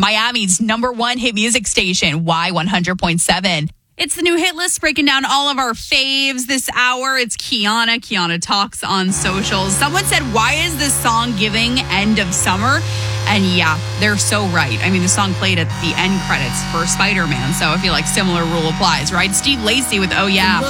Miami's #1 hit music station, Y100.7. It's the new hit list, breaking down all of our faves this hour. It's Kiana. Kiana talks on socials. Someone said, why is this song giving end of summer? And yeah, they're so right. I mean, the song played at the end credits for Spider-Man, so I feel like similar rule applies, right? Steve Lacy with Oh Yeah.